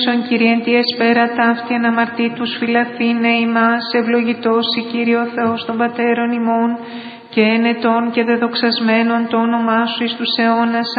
Κύριε εν τη εσπέρα ταύτη αναμαρτήτους φυλαθήνε ημάς, ευλογητός η Κύριε ο Θεός των Πατέρων ημών, και ενετών και δεδοξασμένων το όνομά Σου εις τους αιώνας.